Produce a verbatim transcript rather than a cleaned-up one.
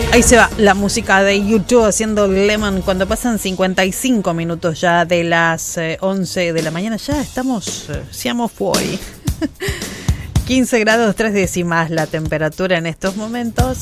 Ahí se va la música de YouTube haciendo Lemon cuando pasan cincuenta y cinco minutos ya de las eh, once de la mañana. Ya estamos, eh, siamo fuori. quince grados tres décimas la temperatura en estos momentos.